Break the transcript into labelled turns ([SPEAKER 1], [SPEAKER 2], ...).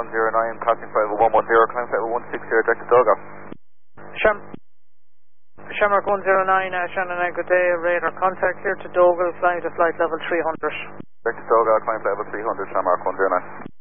[SPEAKER 1] 109, passing flight level 110, climb flight level 16, direct to Doga.
[SPEAKER 2] Shamrock 109, Shannon and good day, radar contact clear to Dogal, flying to flight level 300.
[SPEAKER 1] Direct to Doga, climb flight level 300, Shamrock 109.